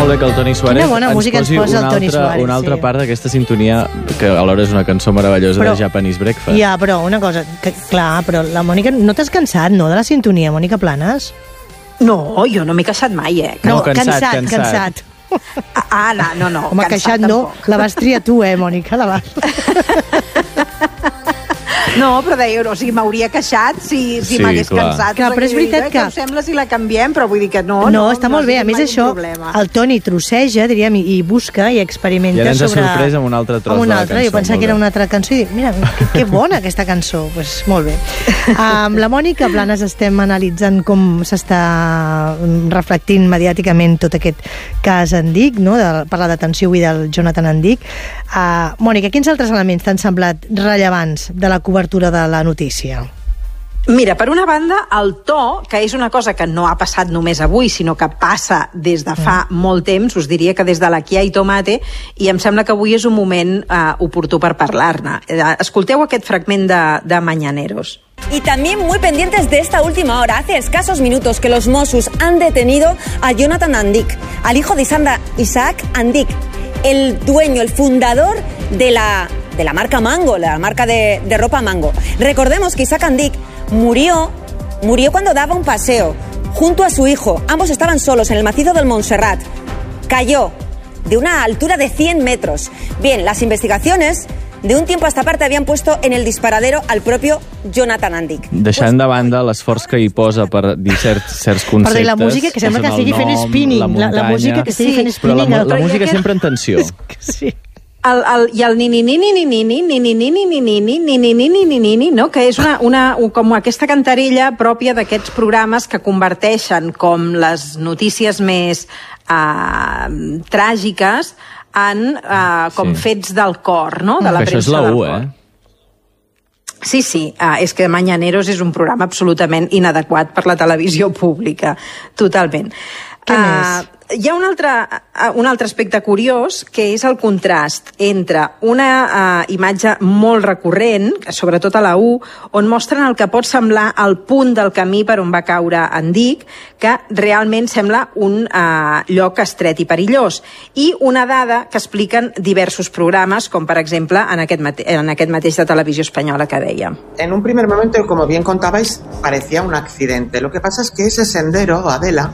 molt bé que el Toni Suárez Quina bona música ens posa el Toni Suárez. Una altra part d'aquesta sintonia, que alhora és una cançó meravellosa de Japanese Breakfast. Ja, però una cosa, clar, però la Mònica, no t'has cansat, no, de la sintonia, Mònica Planes? No, jo no m'he queixat mai, No, cansat. No. Home, queixat no, la vas triar tu, Mònica, la vas... No, però deia, o sigui, m'hauria queixat si m'hagués cansat. Clar, però és veritat que... Què us sembla si la canviem? Però vull dir que no. No, està molt bé. A més, això, el Toni trosseja, diríem, i busca i experimenta sobre... I ara ens ha sorprès amb un altre tros de la cançó. Jo pensava que era una altra cançó i dic, mira, que bona aquesta cançó. Pues, molt bé. Amb la Mònica Planes estem analitzant com s'està reflectint mediàticament tot aquest cas Andic, no? Per la detenció avui del Jonathan Andic. Mònica, quins altres elements t'han semblat rellevants de la cobertura de la notícia? Mira, per una banda, el to, que és una cosa que no ha passat només avui, sinó que passa des de fa molt temps, us diria que des de la Kia i Tomate, i em sembla que avui és un moment oportú per parlar-ne. Escolteu aquest fragment de Mañaneros. Y también muy pendientes de esta última hora. Hace escasos minutos que los Mossos han detenido a Jonathan Andic, al hijo de Isaac Andic, el dueño, el fundador de la marca Mango, la marca de ropa Mango. Recordemos que Isaac Andic murió cuando daba un paseo junto a su hijo. Ambos estaban solos en el macizo del Montserrat. Cayó de una altura de 100 metros. Bien, las investigaciones de un tiempo a esta parte habían puesto en el disparadero al propio Jonathan Andic. Deixant de banda l'esforç que hi posa per dir certs conceptes... Per la música que sembla que estigui fent spinning. La música que estigui fent spinning. Però la música sempre en tensió. Sí. I el ni, no? Que és com aquesta cantarella pròpia d'aquests programes que converteixen com les notícies més tràgiques en com fets del cor, no? De la premsa del cor. Sí, és que Mañaneros és un programa absolutament inadequat per la televisió pública, totalment. Què més? Hi ha un altre aspecte curiós, que és el contrast entre una imatge molt recurrent, sobretot a la U, on mostren el que pot semblar el punt del camí per on va caure Andic, que realment sembla un lloc estret i perillós, i una dada que expliquen diversos programes, com per exemple en aquest mateix de Televisió Espanyola que deia. En un primer momento, como bien contabais, parecía un accidente. Lo que pasa es que ese sendero, Adela,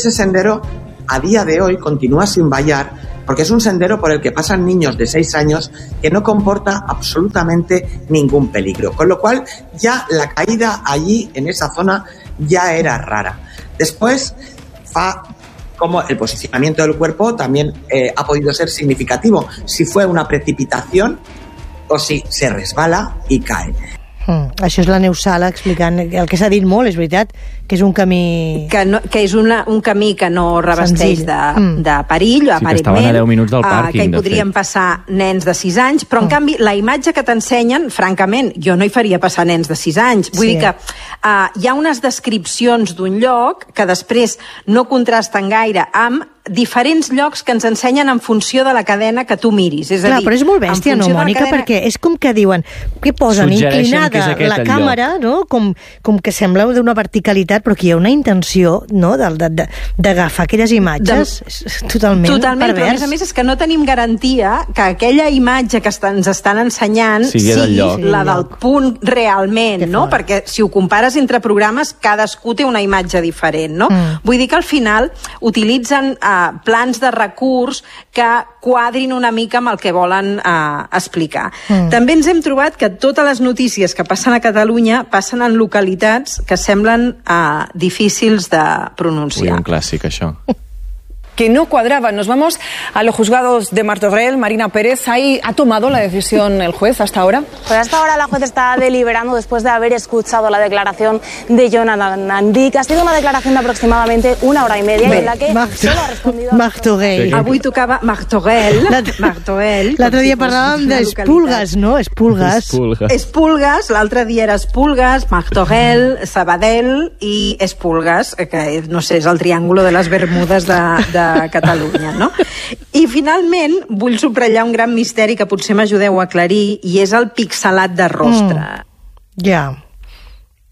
a día de hoy continúa sin vallar porque es un sendero por el que pasan niños de 6 años que no comporta absolutamente ningún peligro. Con lo cual ya la caída allí en esa zona ya era rara. Después, como el posicionamiento del cuerpo también ha podido ser significativo. Si fue una precipitación o si se resbala y cae. Això és la Neus Sala explicant el que s'ha dit molt, és veritat, que és un camí... Que és un camí que no revesteix de perill, aparentment. Sí, que estaven a 10 minuts del pàrquing, que hi podrien passar nens de 6 anys, però en canvi la imatge que t'ensenyen, francament, jo no hi faria passar nens de 6 anys. Vull dir que hi ha unes descripcions d'un lloc que després no contrasten gaire amb diferents llocs que ens ensenyen en funció de la cadena que tu miris. És a dir, però és molt bèstia, no, Mònica? Perquè és com que diuen, què posen? Inclinada la càmera, no? Com que sembla d'una verticalitat, però que hi ha una intenció, no?, d'agafar aquelles imatges totalment pervers. Però a més és que no tenim garantia que aquella imatge que ens estan ensenyant sigui la del punt realment, no? Perquè si ho compares entre programes, cadascú té una imatge diferent, no? Vull dir que al final utilitzen plans de recurs que quadrin una mica amb el que volen explicar. També ens hem trobat que totes les notícies que passen a Catalunya passen en localitats que semblen difícils de pronunciar. Un clàssic, això. Que no cuadraban. Nos vamos a los juzgados de Martorell. Marina Pérez, ¿ahí ha tomado la decisión el juez hasta ahora? Pues hasta ahora la juez está deliberando después de haber escuchado la declaración de Jonathan Andic. Ha sido una declaración de aproximadamente 1 hora y media en la que solo ha respondido... Martorell. Avui tocava Martorell. L'altre dia parlàvem d'Espulgues, no? Espulgues, l'altre dia era Espulgues, Martorell, Sabadell i Espulgues, que no sé, és el triàngulo de les Bermudes de Catalunya, no? I finalment vull subratllar un gran misteri que potser m'ajudeu a aclarir, i és el pixelat de rostre. Ja.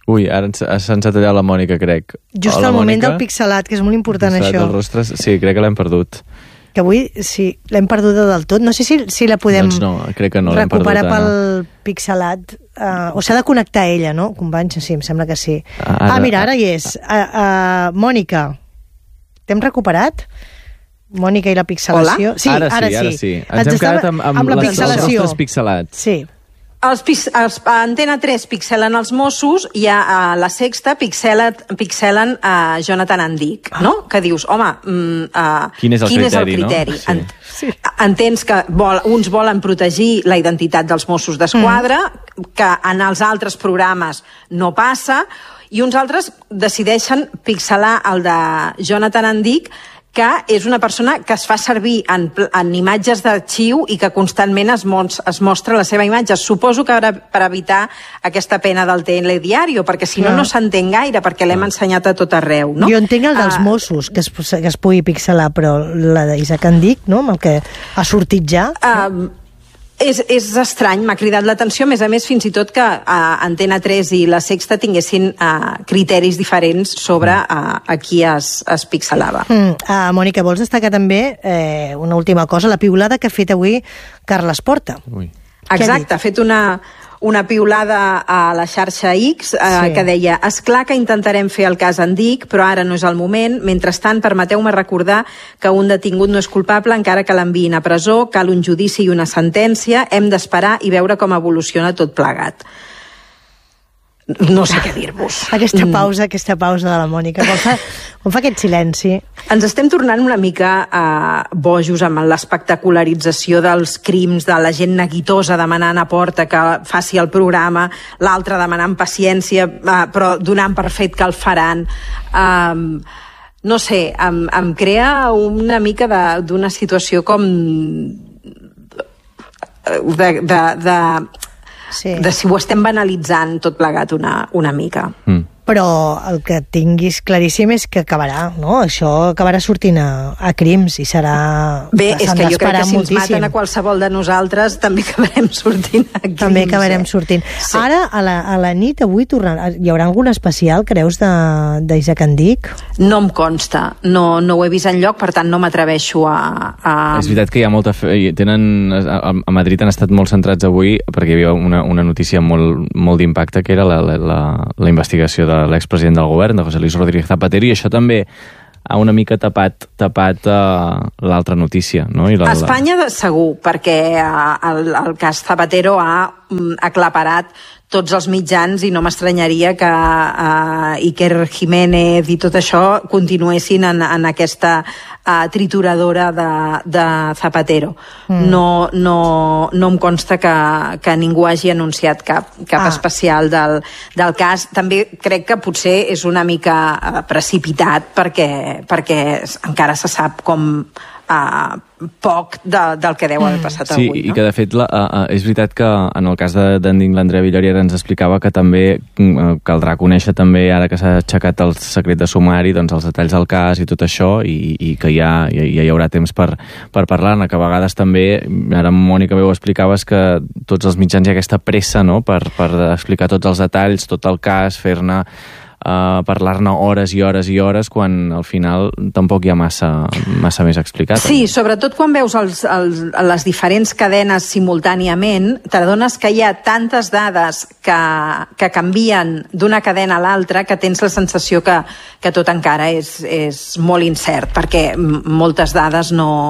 Ui, ara s'ha tallat la Mònica, crec. Just al moment del pixelat, que és molt important, això. El rostre, sí, crec que l'hem perdut. Que avui, sí, l'hem perduda del tot. No sé si la podem crec que no, recuperar pel pixelat. O s'ha de connectar ella, no? Companys, sí, em sembla que sí. Mira, ara hi és. Mònica, t'hem recuperat? Mònica i la pixelació. Hola? Sí, ara sí. Ens hem quedat amb els rostres pixelats. Sí. Antena 3 pixelen els Mossos i a La Sexta pixelen a Jonathan Andic, no? Que dius, home, quin és el criteri? No? Sí. Entens que uns volen protegir la identitat dels Mossos d'Esquadra, que en els altres programes no passa, i uns altres decideixen pixelar el de Jonathan Andic, que és una persona que es fa servir en imatges d'arxiu i que constantment es mostra la seva imatge. Suposo que per evitar aquesta pena del telediario, perquè si no s'entén gaire, perquè l'hem ensenyat a tot arreu. No? Jo entenc el dels Mossos, que es pugui pixelar, però la d'Isaac Andic, no? Amb el que ha sortit ja... És estrany, m'ha cridat l'atenció, a més, fins i tot que Antena 3 i La Sexta tinguessin criteris diferents sobre a qui es pixelava. Mònica, vols destacar també una última cosa, la piulada que ha fet avui Carles Porta. Exacte, ha fet una piulada a la xarxa X que deia: esclar que intentarem fer el cas Andic, però ara no és el moment. Mentrestant, permeteu-me recordar que un detingut no és culpable encara que l'enviïn a presó, cal un judici i una sentència, hem d'esperar i veure com evoluciona tot plegat. No sé què dir-vos. Aquesta pausa de la Mònica, com fa aquest silenci. Ens estem tornant una mica bojos amb l'espectacularització dels crims, de la gent neguitosa demanant a Porta que faci el programa, l'altre demanant paciència, però donant per fet que el faran. No sé, em crea una mica d'una situació com de si ho estem banalitzant tot plegat una mica. Però el que tinguis claríssim és que acabarà, no? Això acabarà sortint a crims i serà... Bé, és que jo crec que si ens maten a qualsevol de nosaltres també acabarem sortint a crims. També acabarem sortint. Sí. Ara, a la nit, avui, hi haurà algun especial, creus, d'Isaac Andic? No em consta. No ho he vist enlloc, per tant no m'atreveixo a... És veritat que hi ha molta... A Madrid han estat molt centrats avui perquè hi havia una notícia molt d'impacte, que era la investigació de l'expresident del govern, de José Luis Rodríguez Zapatero, i això també ha una mica tapat l'altra notícia, no? A Espanya segur, perquè el cas Zapatero ha aclaparat tots els mitjans i no m'estranyaria que Iker Jiménez i tot això continuessin en aquesta trituradora de Zapatero. No em consta que ningú hagi anunciat cap especial del cas. També crec que potser és una mica precipitat perquè encara se sap com poc del que deu haver passat avui. Sí, i que de fet és veritat que en el cas d'Andic, l'Andrea Villòria ens explicava que també caldrà conèixer també, ara que s'ha aixecat el secret de sumari, doncs els detalls del cas i tot això, i que ja hi haurà temps per parlar-ne, que a vegades també, ara Mònica ho explicaves, que tots els mitjans hi ha aquesta pressa, no?, per explicar tots els detalls, tot el cas, fer-ne parlar-ne hores i hores i hores, quan al final tampoc hi ha massa més explicat. Sí, sobretot quan veus les diferents cadenes simultàniament, t'adones que hi ha tantes dades que canvien d'una cadena a l'altra que tens la sensació que tot encara és molt incert, perquè moltes dades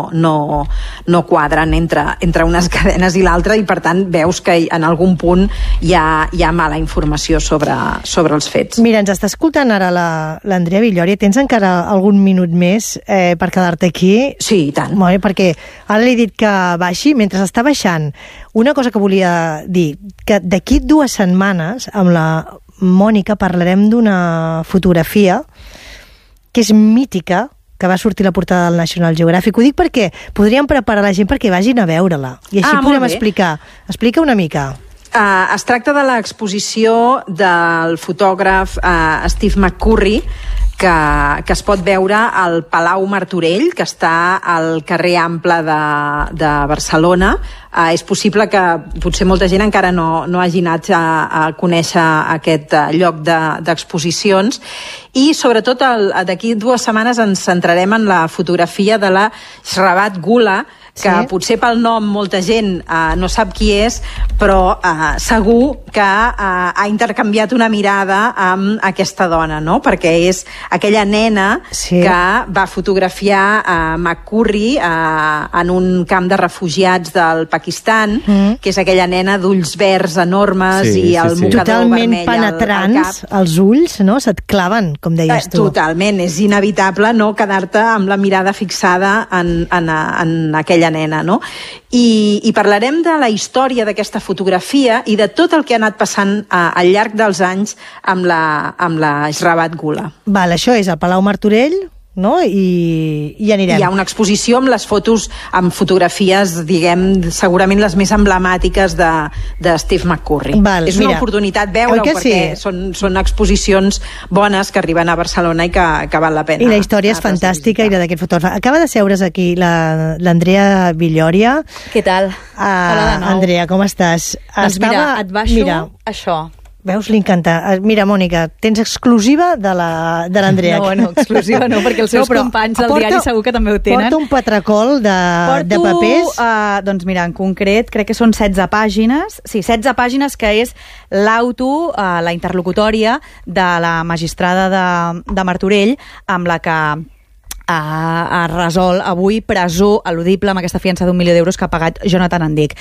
no quadren entre unes cadenes i l'altra, i per tant veus que en algun punt hi ha mala informació sobre els fets. Mira, ens està escoltant ara l'Andrea Villòria. Tens encara algun minut més per quedar-te aquí? Sí, i tant. Molt bé, perquè ara li he dit que baixi. Mentre està baixant, una cosa que volia dir, que d'aquí 2 setmanes amb la Mònica parlarem d'una fotografia que és mítica, que va sortir a la portada del National Geographic. Ho dic perquè podríem preparar la gent perquè vagin a veure-la. I així podem explicar. Explica una mica. Es tracta de l'exposició del fotògraf Steve McCurry, que es pot veure al Palau Martorell, que està al carrer Ample de Barcelona. És possible que potser molta gent encara no hagi anat a conèixer aquest lloc d'exposicions, i sobretot d'aquí 2 setmanes ens centrarem en la fotografia de la Shravat Gula, que potser pel nom molta gent no sap qui és, però segur que ha intercanviat una mirada amb aquesta dona, no? Perquè és aquella nena que va fotografiar McCurry en un camp de refugiats del Pakistan, que és aquella nena d'ulls verds enormes i el mocador vermell totalment penetrants, els ulls, no? Se't claven, com deies tu. Totalment, és inevitable no quedar-te amb la mirada fixada en aquella nena, no? I parlarem de la història d'aquesta fotografia i de tot el que ha anat passant al llarg dels anys amb la Shravat Gula. Val, això és el Palau Martorell, no? I anirem. Hi ha una exposició amb les fotos, amb fotografies, diguem, segurament les més emblemàtiques de Steve McCurry. Val, és una oportunitat veure-ho, perquè són exposicions bones que arriben a Barcelona i que val la pena. I la història és fantàstica, i la d'aquest fotògraf. Acaba de seure's aquí l'Andrea Villoria. Què tal? Hola de nou. Andrea, com estàs? Doncs mira, et baixo això. Veus, li encanta. Mira, Mònica, tens exclusiva de l'Andrea. No, bueno, exclusiva no, perquè els seus companys del diari segur que també ho tenen. Porta un patracol de papers. Doncs mira, en concret, crec que són 16 pàgines. Sí, 16 pàgines, que és l'auto, la interlocutòria de la magistrada de Martorell, amb la que ha resolt avui presó eludible amb aquesta fiança d'1 milió d'euros que ha pagat Jonathan Andic.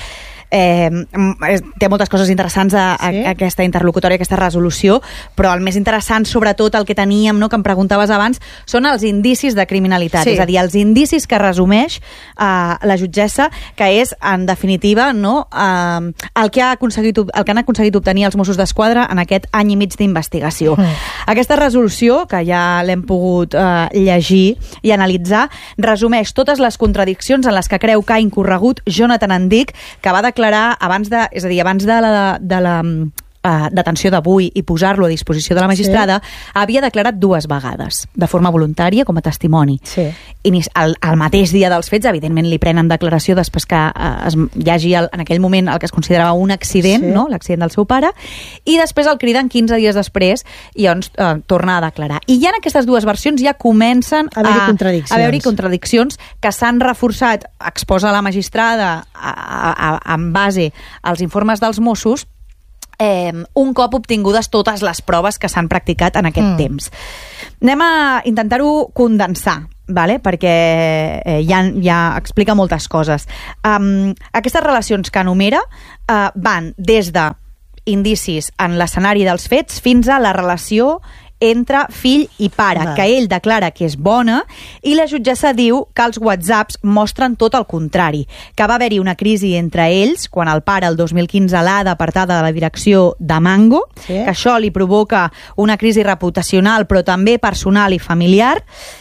Té moltes coses interessants aquesta interlocutòria, aquesta resolució, però el més interessant, sobretot el que teníem, no, que em preguntaves abans, són els indicis de criminalitat, és a dir, els indicis que resumeix la jutgessa, que és, en definitiva, no, el que han aconseguit obtenir els Mossos d'Esquadra en aquest any i mig d'investigació. Aquesta resolució, que ja l'hem pogut llegir i analitzar, resumeix totes les contradiccions en les que creu que ha incorregut Jonathan Andic, que va declarar abans de la detenció d'avui i posar-lo a disposició de la magistrada, havia declarat 2 vegades, de forma voluntària, com a testimoni. I el mateix dia dels fets, evidentment, li prenen declaració després que hi hagi en aquell moment el que es considerava un accident, no? L'accident del seu pare, i després el criden 15 dies després i llavors torna a declarar. I ja en aquestes 2 versions ja comencen a haver-hi contradiccions que s'han reforçat, exposa la magistrada en base als informes dels Mossos, un cop obtingudes totes les proves que s'han practicat en aquest temps. Anem a intentar-ho condensar, vale? Perquè ja explica moltes coses. Aquestes relacions que enumera van des d'indicis en l'escenari dels fets fins a la relació entre fill i pare, que ell declara que és bona, i la jutgessa diu que els whatsapps mostren tot el contrari, que va haver-hi una crisi entre ells quan el pare el 2015 l'ha d'apartada de la direcció de Mango, que això li provoca una crisi reputacional però també personal i familiar,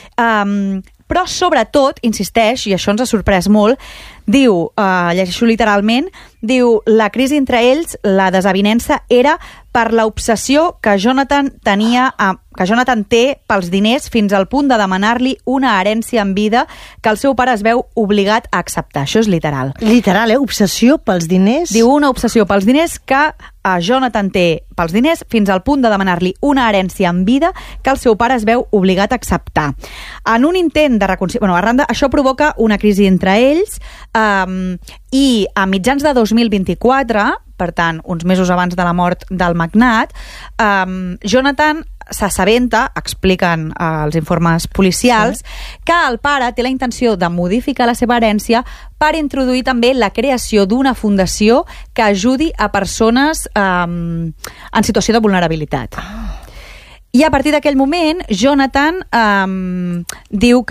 però sobretot, insisteix, i això ens ha sorprès molt, diu, llegeixo literalment, diu, la crisi entre ells, la desavinença, era per l'obsessió que Jonathan té pels diners fins al punt de demanar-li una herència en vida que el seu pare es veu obligat a acceptar. Això és literal. Literal, obsessió pels diners? Diu, una obsessió pels diners que Jonathan té pels diners fins al punt de demanar-li una herència en vida que el seu pare es veu obligat a acceptar. En un intent de reconciliació... Bueno, arran això provoca una crisi entre ells i a mitjans de 2024, per tant, uns mesos abans de la mort del magnat, Jonathan s'assabenta, expliquen els informes policials, que el pare té la intenció de modificar la seva herència per introduir també la creació d'una fundació que ajudi a persones en situació de vulnerabilitat. I a partir d'aquell moment, Jonathan diu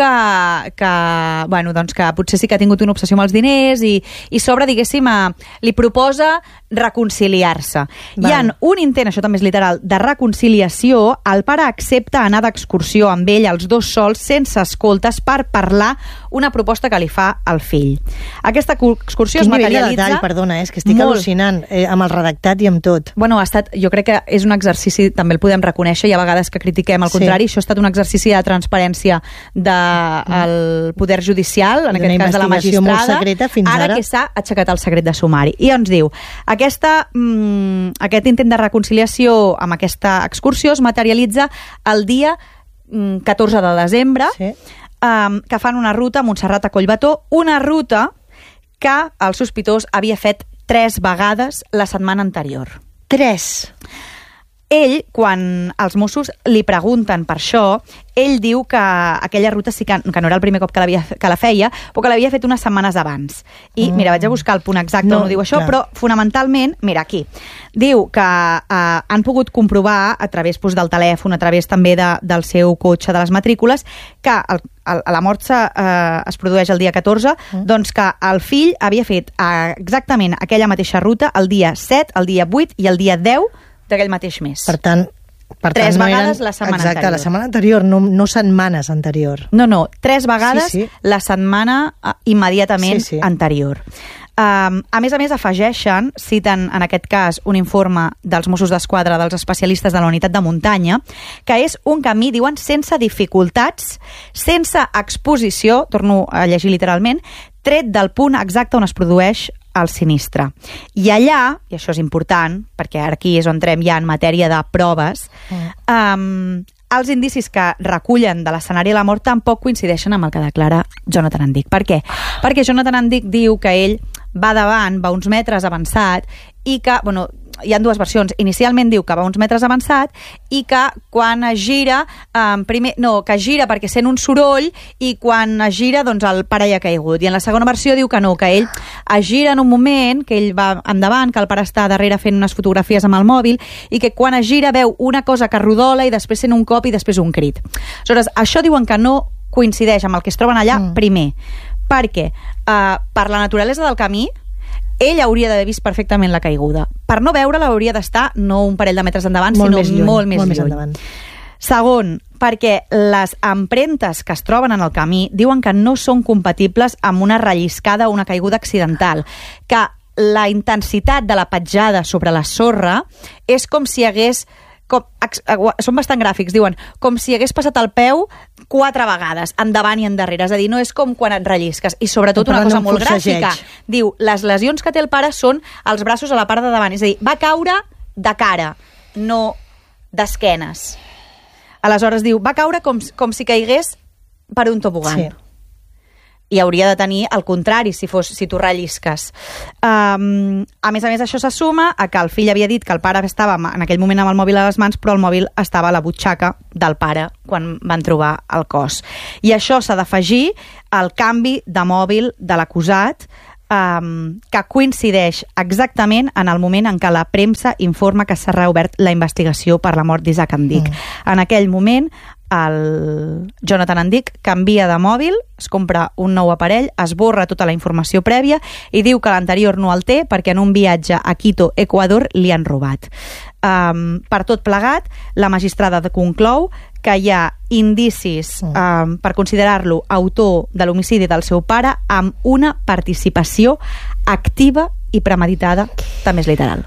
que potser sí que ha tingut una obsessió amb els diners i sobre, diguéssim, li proposa reconciliar-se. Hi ha un intent, això també és literal, de reconciliació. El pare accepta anar d'excursió amb ell, els dos sols, sense escoltes, per parlar una proposta que li fa al fill. Aquesta excursió es materialitza... Quin nivell de detall, perdona, és que estic al·lucinant, amb el redactat i amb tot. Bueno, jo crec que és un exercici, també el podem reconèixer, i a vegades vegades que critiquem, al contrari, això ha estat un exercici de transparència del poder judicial, en aquest cas de la magistrada, ara que s'ha aixecat el secret de sumari. I ens diu, aquest intent de reconciliació amb aquesta excursió es materialitza el dia 14 de desembre, que fan una ruta a Montserrat a Collbató, una ruta que el sospitós havia fet 3 vegades la setmana anterior. 3? Ell, quan els Mossos li pregunten per això, ell diu que aquella ruta sí que no era el primer cop que la feia, però que l'havia fet unes setmanes abans. I, mira, vaig a buscar el punt exacte on ho diu això, però fonamentalment, mira, aquí, diu que han pogut comprovar a través del telèfon, a través també del seu cotxe, de les matrícules, que la mort es produeix el dia 14, doncs que el fill havia fet exactament aquella mateixa ruta el dia 7, el dia 8 i el dia 10 d'aquell mateix mes. Per tant 3 vegades la setmana anterior. Exacte, la setmana anterior, no setmanes anterior. No, 3 vegades la setmana immediatament anterior. A més, afegeixen, citen en aquest cas un informe dels Mossos d'Esquadra, dels especialistes de la unitat de muntanya, que és un camí, diuen, sense dificultats, sense exposició, torno a llegir literalment, tret del punt exacte on es produeix el sinistre. I allà, i això és important, perquè ara aquí és on entrem ja en matèria de proves, els indicis que recullen de l'escenari de la mort tampoc coincideixen amb el que declara Jonathan Andic. Per què? Perquè Jonathan Andic diu que ell va davant, va uns metres avançat, i que, hi ha 2 versions. Inicialment diu que va uns metres avançat i que quan es gira, que gira perquè sent un soroll i quan es gira, doncs el pare ja ha caigut. I en la segona versió diu que no, que ell es gira en un moment, que ell va endavant, que el pare està darrere fent unes fotografies amb el mòbil i que quan es gira veu una cosa que rodola i després sent un cop i després un crit. Aleshores, això diuen que no coincideix amb el que es troben allà, primer, perquè per la naturalesa del camí ell hauria d'haver vist perfectament la caiguda. Per no veure-la hauria d'estar no un parell de metres endavant, sinó molt més lluny. Segon, perquè les empremtes que es troben en el camí diuen que no són compatibles amb una relliscada o una caiguda accidental, que la intensitat de la petjada sobre la sorra és com si hagués... són bastant gràfics, diuen, com si hagués passat el peu 4 vegades, endavant i endarrere, és a dir, no és com quan et rellisques, i sobretot una cosa molt gràfica, diu, les lesions que té el pare són els braços a la part de davant, és a dir, va caure de cara, no d'esquenes. Aleshores diu, va caure com si caigués per un tobogan. I hauria de tenir el contrari si tu rellisques. A més, això se suma a que el fill havia dit que el pare estava en aquell moment amb el mòbil a les mans, però el mòbil estava a la butxaca del pare quan van trobar el cos. I això s'ha d'afegir al canvi de mòbil de l'acusat, que coincideix exactament en el moment en què la premsa informa que s'ha reobert la investigació per la mort d'Isaac Andic. En aquell moment, el Jonathan Andic canvia de mòbil, es compra un nou aparell, esborra tota la informació prèvia i diu que l'anterior no el té perquè en un viatge a Quito, Equador, li han robat. Per tot plegat, la magistrada conclou que hi ha indicis per considerar-lo autor de l'homicidi del seu pare amb una participació activa i premeditada, també és literal.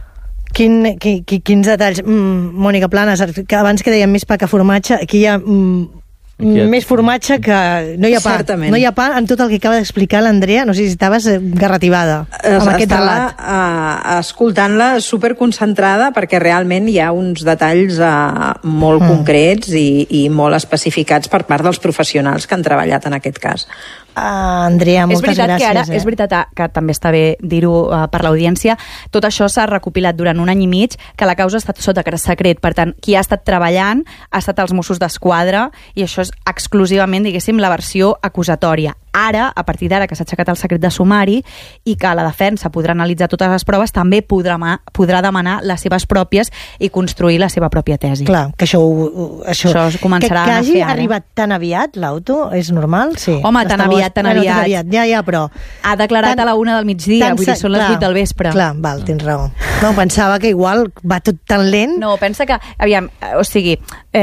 Quins detalls. Mònica Planes, que abans que dèiem més pa que formatge, aquí hi ha més formatge que... No hi ha pa. Certament. No hi ha pa en tot el que acaba d'explicar l'Andrea. No sé si estaves garrativada amb aquest relat. Escoltant-la superconcentrada perquè realment hi ha uns detalls molt concrets i molt especificats per part dels professionals que han treballat en aquest cas. Andrea, moltes gràcies. És veritat que també està bé dir-ho per l'audiència. Tot això s'ha recopilat durant un any i mig, que la causa ha estat sota secret. Per tant, qui ha estat treballant ha estat els Mossos d'Esquadra i això és exclusivament, diguéssim, la versió acusatòria. Ara, a partir d'ara que s'ha aixecat el secret de sumari i que la defensa podrà analitzar totes les proves, també podrà demanar les seves pròpies i construir la seva pròpia tesi. Clar, que això començarà a fer ara. Que hagi arribat tan aviat l'auto, és normal? Sí. Home, tan aviat. Ja, però... Ha declarat a la 1 del migdia, vull dir, són les 8 del vespre. Clar, val, tens raó. No, pensava que igual va tot tan lent. No, pensa que, aviam, o sigui,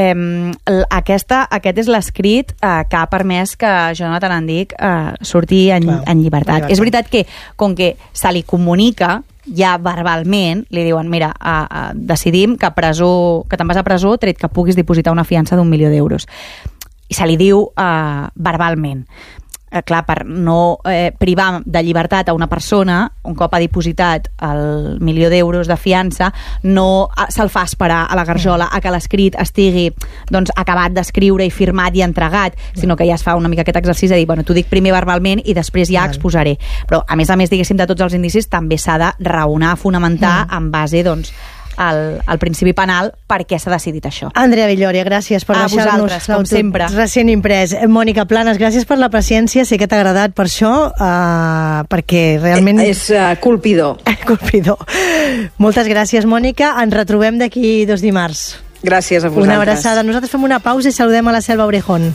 aquest és l'escrit que ha permès que Jonathan Andic surti en llibertat. És veritat que, com que se li comunica ja verbalment, li diuen, mira, decidim que te'n vas a presó tret que puguis dipositar una fiança d'1 milió d'euros. I se li diu verbalment. Clar, per no privar de llibertat a una persona, un cop ha dipositat el 1 milió d'euros de fiança, no se'l fa esperar a la garjola a que l'escrit estigui acabat d'escriure i firmat i entregat, sinó que ja es fa una mica aquest exercici de dir, bueno, t'ho dic primer verbalment i després ja exposaré. Però, a més, diguéssim, de tots els indicis, també s'ha de raonar, fonamentar en base, al principi penal per què s'ha decidit això. Andrea Villòria, gràcies per deixar-nos com sempre. Recent imprès. Mònica Planes, gràcies per la paciència, sé que t'ha agradat per això, perquè realment... És colpidor. Colpidor. Moltes gràcies, Mònica. Ens retrobem d'aquí 2 dimarts. Gràcies a vosaltres. Una abraçada. Nosaltres fem una pausa i saludem a la Selva Orejón.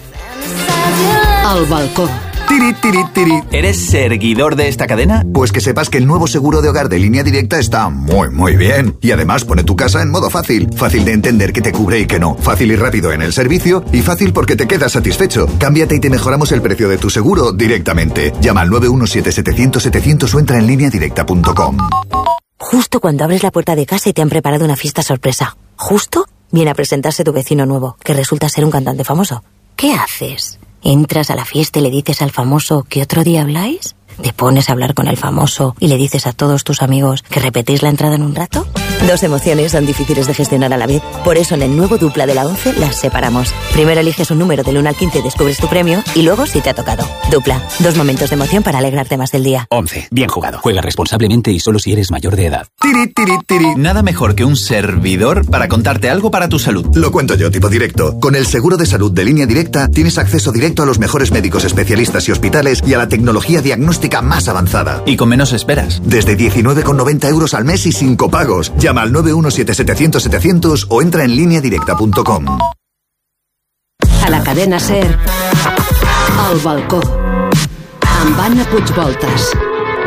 Al balcó. Tiri, tiri, tiri. ¿Eres seguidor de esta cadena? Pues que sepas que el nuevo seguro de hogar de Línea Directa está muy, muy bien. Y además pone tu casa en modo fácil. Fácil de entender qué te cubre y qué no. Fácil y rápido en el servicio. Y fácil porque te quedas satisfecho. Cámbiate y te mejoramos el precio de tu seguro directamente. Llama al 917-700-700 o entra en lineadirecta.com. Justo cuando abres la puerta de casa y te han preparado una fiesta sorpresa. Justo viene a presentarse tu vecino nuevo, que resulta ser un cantante famoso. ¿Qué haces? ¿Entras a la fiesta y le dices al famoso que otro día habláis? ¿Te pones a hablar con el famoso y le dices a todos tus amigos que repetís la entrada en un rato? 2 emociones son difíciles de gestionar a la vez. Por eso en el nuevo Dupla de la 11 las separamos. Primero eliges un número del 1 al 15 y descubres tu premio, y luego si te ha tocado. Dupla, 2 momentos de emoción para alegrarte más del día. 11. Bien jugado. Juega responsablemente y solo si eres mayor de edad. Tiri, tiri, tiri. Nada mejor que un servidor para contarte algo para tu salud. Lo cuento yo, tipo directo. Con el seguro de salud de Línea Directa tienes acceso directo a los mejores médicos especialistas y hospitales y a la tecnología diagnóstica más avanzada. Y con menos esperas. Desde 19,90 euros al mes y sin copagos. Llama al 917-700-700 o entra en lineadirecta.com. A la cadena SER, al balcó, amb Anna Puigvoltas.